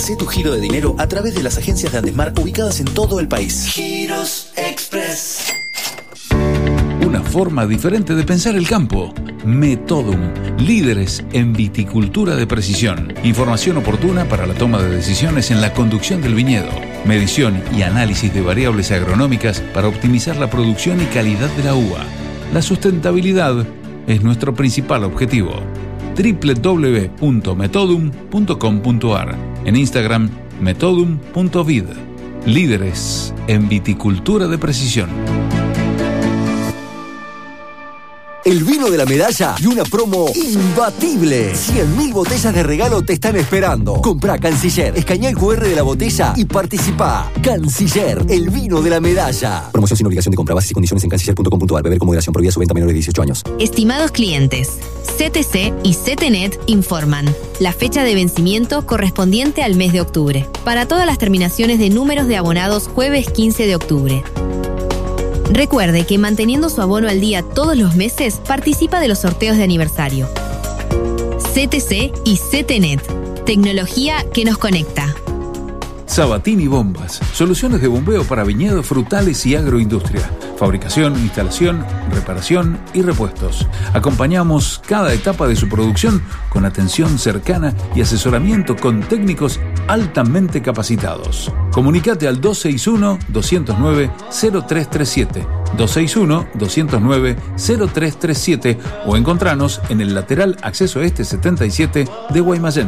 Hacé tu giro de dinero a través de las agencias de Andesmar ubicadas en todo el país. Giros Express. Una forma diferente de pensar el campo. Metodum, líderes en viticultura de precisión. Información oportuna para la toma de decisiones en la conducción del viñedo. Medición y análisis de variables agronómicas para optimizar la producción y calidad de la uva. La sustentabilidad es nuestro principal objetivo. www.metodum.com.ar. En Instagram, metodum.vid. Líderes en viticultura de precisión. El vino de la medalla y una promo imbatible. 100.000 botellas de regalo te están esperando. Comprá Canciller, escanea el QR de la botella y participá. Canciller, el vino de la medalla. Promoción sin obligación de compra. Bases y condiciones en canciller.com.ar. Beber con moderación. Prohibida su venta a menores de 18 años. Estimados clientes, CTC y CTNet informan la fecha de vencimiento correspondiente al mes de octubre. Para todas las terminaciones de números de abonados jueves 15 de octubre. Recuerde que manteniendo su abono al día todos los meses, participa de los sorteos de aniversario. CTC y CTNet. Tecnología que nos conecta. Sabatini Bombas. Soluciones de bombeo para viñedos, frutales y agroindustria. Fabricación, instalación, reparación y repuestos. Acompañamos cada etapa de su producción con atención cercana y asesoramiento con técnicos altamente capacitados. Comunicate al 261-209-0337, 261-209-0337 o encontranos en el lateral acceso este 77 de Guaymallén.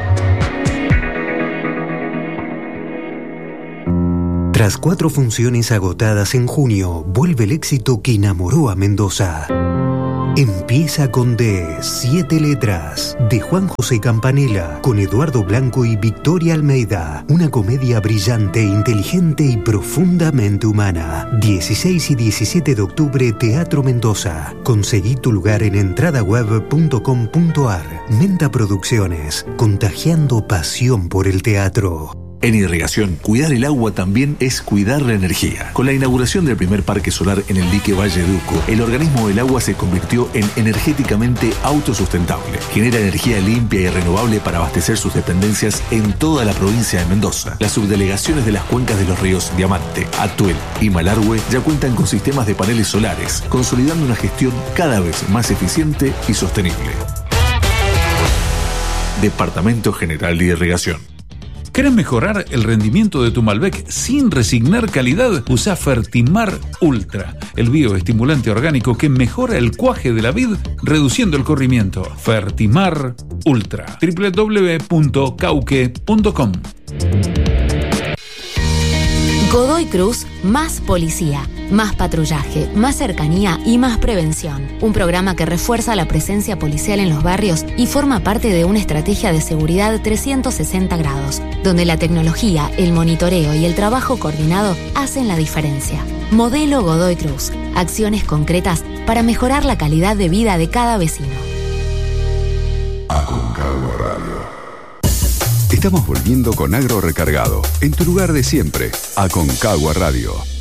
Tras 4 funciones agotadas en junio, vuelve el éxito que enamoró a Mendoza. Empieza con D, 7 letras, de Juan José Campanella, con Eduardo Blanco y Victoria Almeida. Una comedia brillante, inteligente y profundamente humana. 16 y 17 de octubre, Teatro Mendoza. Conseguí tu lugar en entradaweb.com.ar. Menta Producciones, contagiando pasión por el teatro. En irrigación, cuidar el agua también es cuidar la energía. Con la inauguración del primer parque solar en el dique Valle Duco, el organismo del agua se convirtió en energéticamente autosustentable. Genera energía limpia y renovable para abastecer sus dependencias en toda la provincia de Mendoza. Las subdelegaciones de las cuencas de los ríos Diamante, Atuel y Malargüe ya cuentan con sistemas de paneles solares, consolidando una gestión cada vez más eficiente y sostenible. Departamento General de Irrigación. ¿Querés mejorar el rendimiento de tu Malbec sin resignar calidad? Usa Fertimar Ultra, el bioestimulante orgánico que mejora el cuaje de la vid, reduciendo el corrimiento. Fertimar Ultra. www.cauque.com. Godoy Cruz, más policía, más patrullaje, más cercanía y más prevención. Un programa que refuerza la presencia policial en los barrios y forma parte de una estrategia de seguridad 360 grados, donde la tecnología, el monitoreo y el trabajo coordinado hacen la diferencia. Modelo Godoy Cruz. Acciones concretas para mejorar la calidad de vida de cada vecino. Aconcagua Radio. Estamos volviendo con Agro Recargado, en tu lugar de siempre, Aconcagua Radio.